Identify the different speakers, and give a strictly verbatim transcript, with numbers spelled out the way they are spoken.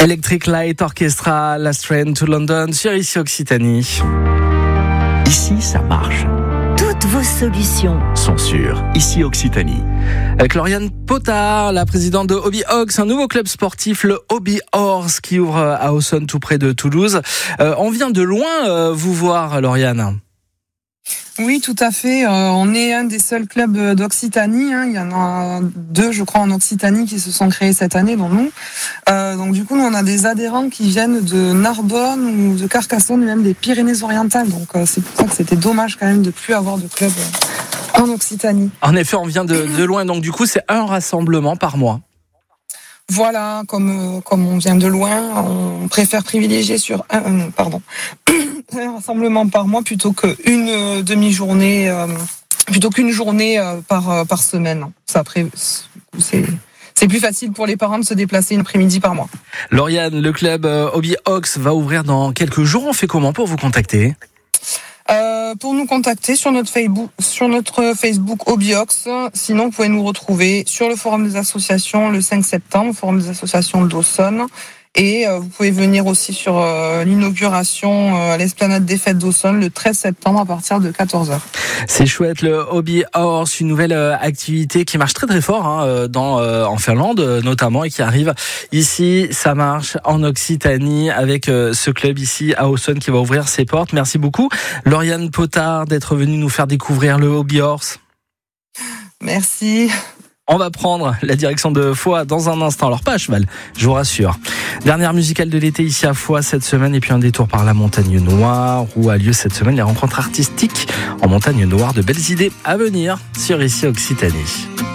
Speaker 1: Electric Light Orchestra, Last Train to London sur Ici Occitanie.
Speaker 2: Ici, ça marche.
Speaker 3: Toutes vos solutions
Speaker 2: sont sur Ici Occitanie.
Speaker 1: Avec Lauriane Potard, la présidente de Hobby Ox, un nouveau club sportif, le Hobby Horse, qui ouvre à Auxonne, tout près de Toulouse. Euh, on vient de loin euh, vous voir, Lauriane.
Speaker 4: Oui, tout à fait. Euh, on est un des seuls clubs d'Occitanie. Hein. Il y en a deux, je crois, en Occitanie qui se sont créés cette année, dont nous. Euh, donc du coup, nous, on a des adhérents qui viennent de Narbonne ou de Carcassonne, même des Pyrénées-Orientales. Donc euh, c'est pour ça que c'était dommage quand même de plus avoir de club euh, en Occitanie.
Speaker 1: En effet, on vient de, de loin. Donc du coup, c'est un rassemblement par mois.
Speaker 4: Voilà, comme comme on vient de loin, on préfère privilégier sur un, euh, pardon, un rassemblement par mois plutôt qu'une euh, demi-journée, euh, plutôt qu'une journée euh, par euh, par semaine. Ça après, c'est c'est plus facile pour les parents de se déplacer une après-midi par mois.
Speaker 1: Lauriane, le club euh, Hobby Ox va ouvrir dans quelques jours. On fait comment pour vous contacter ?
Speaker 4: Euh, pour nous contacter sur notre Facebook, sur notre Facebook Hobby Ox. Sinon, vous pouvez nous retrouver sur le forum des associations le cinq septembre, forum des associations d'Auxonne. Et euh, vous pouvez venir aussi sur euh, l'inauguration euh, à l'esplanade des fêtes d'Auxonne le treize septembre à partir de quatorze heures.
Speaker 1: C'est chouette, le Hobby Horse, une nouvelle euh, activité qui marche très très fort hein, dans, euh, en Finlande notamment et qui arrive ici. Ça marche en Occitanie avec euh, ce club ici à Auxonne qui va ouvrir ses portes. Merci beaucoup, Lauriane Potard, d'être venue nous faire découvrir le Hobby Horse.
Speaker 4: Merci.
Speaker 1: On va prendre la direction de Foix dans un instant. Alors pas à cheval, je vous rassure. Dernière musicale de l'été ici à Foix cette semaine et puis un détour par la Montagne Noire où a lieu cette semaine les rencontres artistiques en Montagne Noire. De belles idées à venir sur Ici Occitanie.